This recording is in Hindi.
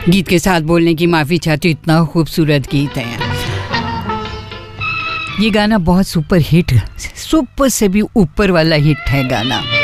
गीत के साथ बोलने की माफ़ी चाहती हूँ, इतना खूबसूरत गीत है। ये गाना बहुत सुपर हिट, सुपर से भी ऊपर वाला हिट है गाना।